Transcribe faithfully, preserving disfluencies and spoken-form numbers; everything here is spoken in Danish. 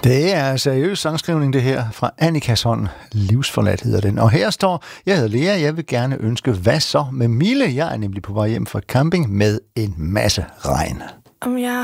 Det er seriøs sangskrivning, det her, fra Annikas hånd. Livsforladt hedder den. Og her står, jeg hedder Lea, jeg vil gerne ønske, hvad så med Mille? Jeg er nemlig på vej hjem fra camping med en masse regn. Om jeg